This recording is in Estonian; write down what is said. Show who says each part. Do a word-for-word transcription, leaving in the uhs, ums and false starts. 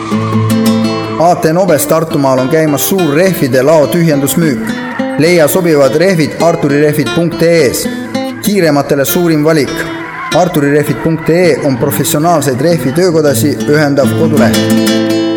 Speaker 1: A T Noves Tartumaal on käimas suur rehvide lao tühjendusmüük. Leia sobivad rehvid arturirehvid punkt ee-s. Kiirematele suurim valik. arturirehvid punkt ee on professionaalseid rehvi töökodasi ühendav koduleht.